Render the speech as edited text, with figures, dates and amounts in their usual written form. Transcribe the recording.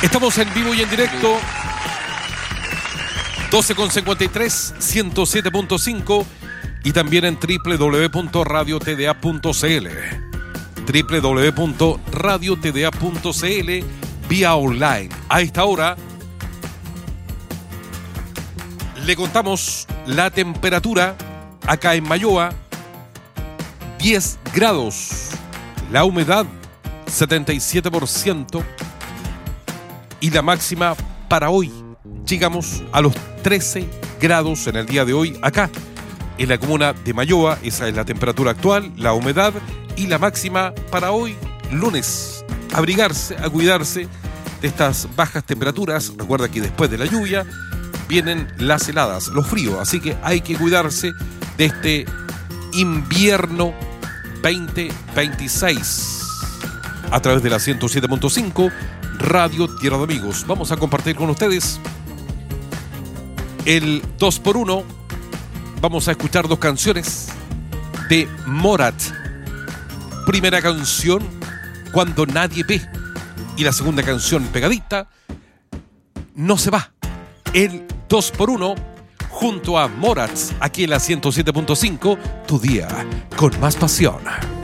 Estamos en vivo y en directo. 12:53, 107.5 y también en www.radiotda.cl. www.radiotda.cl vía online. A esta hora le contamos la temperatura acá en Mayoa: 10 grados, la humedad 77% y la máxima para hoy llegamos a los 13 grados en el día de hoy acá en la comuna de Mayoa. Esa es la temperatura actual, la humedad y la máxima para hoy lunes. Abrigarse, a cuidarse de estas bajas temperaturas. Recuerda que después de la lluvia vienen las heladas, los fríos, así que hay que cuidarse de este invierno 2026. A través de la 107.5 Radio Tierra de Amigos vamos a compartir con ustedes el 2x1. Vamos a escuchar dos canciones de Morat. Primera canción, Cuando Nadie Ve, y la segunda canción, pegadita, No Se Va. El 2x1 junto a Morat, aquí en la 107.5, tu día con más pasión.